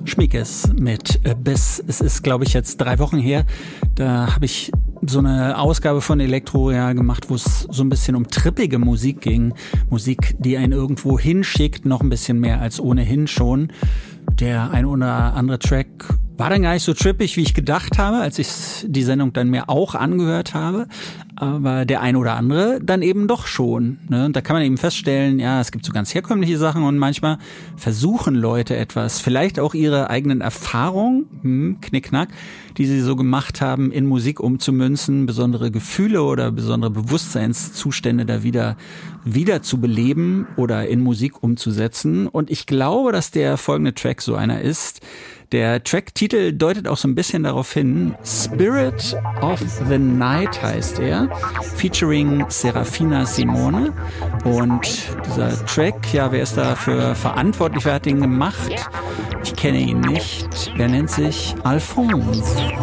Schmiekes mit Abyss. Es ist, glaube ich, jetzt 3 Wochen her. Da habe ich so eine Ausgabe von Elektroreal gemacht, wo es so ein bisschen um trippige Musik ging. Musik, die einen irgendwo hinschickt, noch ein bisschen mehr als ohnehin schon. Der ein oder andere Track war dann gar nicht so trippig, wie ich gedacht habe, als ich die Sendung dann mir auch angehört habe. Aber der ein oder andere dann eben doch schon. Ne? Und da kann man eben feststellen, ja, es gibt so ganz herkömmliche Sachen und manchmal versuchen Leute etwas, vielleicht auch ihre eigenen Erfahrungen, Knickknack, die sie so gemacht haben, in Musik umzumünzen, besondere Gefühle oder besondere Bewusstseinszustände da wieder zu beleben oder in Musik umzusetzen. Und ich glaube, dass der folgende Track so einer ist. Der Tracktitel deutet auch so ein bisschen darauf hin. Spirit of the Night heißt er, featuring Serafina Simone. Und dieser Track, ja, wer ist dafür verantwortlich? Wer hat den gemacht? Ich kenne ihn nicht. Er nennt sich Alphonse.